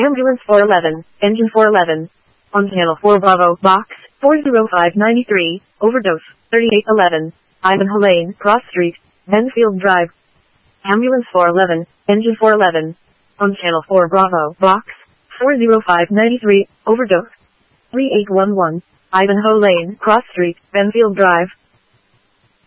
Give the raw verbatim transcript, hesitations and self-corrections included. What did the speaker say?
Ambulance four eleven, engine four eleven. On channel four Bravo, box four zero five nine three, overdose, thirty-eight eleven, Ivanhoe Lane, Cross Street, Benfield Drive. Ambulance four eleven, engine four eleven. On channel four Bravo, box four zero five nine three, overdose, three eight one one, Ivanhoe Lane, Cross Street, Benfield Drive.